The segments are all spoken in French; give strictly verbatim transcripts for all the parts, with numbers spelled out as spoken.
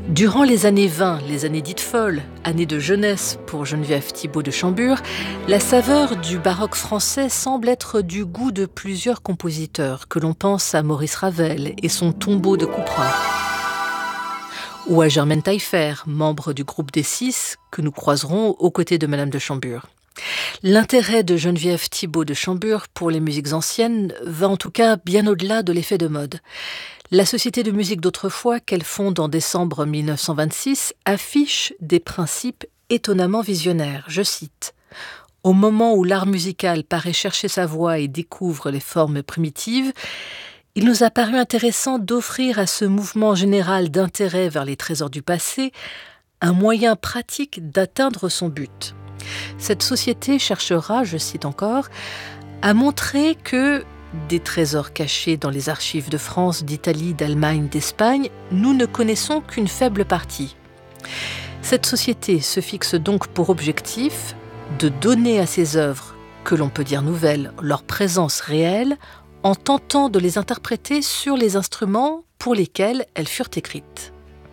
Durant les années vingt, les années dites folles, années de jeunesse pour Geneviève Thibaud de Chambure, la saveur du baroque français semble être du goût de plusieurs compositeurs, que l'on pense à Maurice Ravel et son tombeau de couperin, ou à Germaine Taillefer, membre du groupe des Six, que nous croiserons aux côtés de Madame de Chambure. L'intérêt de Geneviève Thibaud de Chambure pour les musiques anciennes va en tout cas bien au-delà de l'effet de mode. La Société de musique d'autrefois, qu'elle fonde en décembre mille neuf cent vingt-six, affiche des principes étonnamment visionnaires. Je cite : « Au moment où l'art musical paraît chercher sa voie et découvre les formes primitives, il nous a paru intéressant d'offrir à ce mouvement général d'intérêt vers les trésors du passé un moyen pratique d'atteindre son but. Cette société cherchera, je cite encore, à montrer que des trésors cachés dans les archives de France, d'Italie, d'Allemagne, d'Espagne, nous ne connaissons qu'une faible partie. Cette société se fixe donc pour objectif de donner à ses œuvres, que l'on peut dire nouvelles, leur présence réelle, en tentant de les interpréter sur les instruments pour lesquels elles furent écrites. »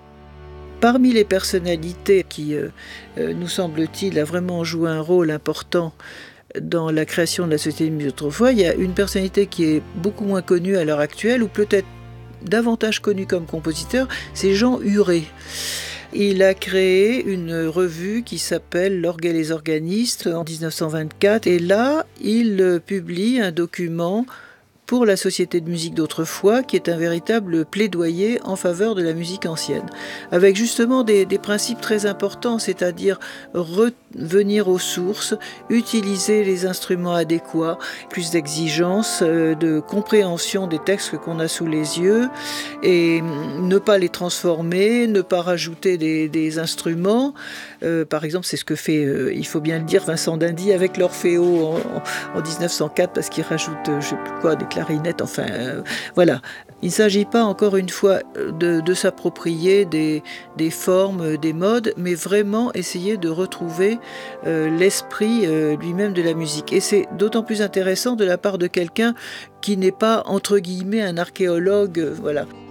Parmi les personnalités qui, euh, euh, nous semble-t-il, a vraiment joué un rôle important dans la création de la Société de musique d'autrefois, il y a une personnalité qui est beaucoup moins connue à l'heure actuelle, ou peut-être davantage connue comme compositeur, c'est Jean Huré. Il a créé une revue qui s'appelle L'Orgue et les organistes en dix-neuf cent vingt-quatre, et là, il publie un document pour la Société de musique d'autrefois, qui est un véritable plaidoyer en faveur de la musique ancienne, avec justement des, des principes très importants, c'est-à-dire revenir aux sources, utiliser les instruments adéquats, plus d'exigence, euh, de compréhension des textes qu'on a sous les yeux, et ne pas les transformer, ne pas rajouter des, des instruments. Euh, par exemple, c'est ce que fait, euh, il faut bien le dire, Vincent d'Indy avec l'Orfeo en, en dix-neuf cent quatre, parce qu'il rajoute, euh, je sais plus quoi, des clarinette, enfin, euh, voilà. Il ne s'agit pas, encore une fois, de, de s'approprier des, des formes, des modes, mais vraiment essayer de retrouver euh, l'esprit euh, lui-même de la musique. Et c'est d'autant plus intéressant de la part de quelqu'un qui n'est pas, entre guillemets, un archéologue, euh, voilà.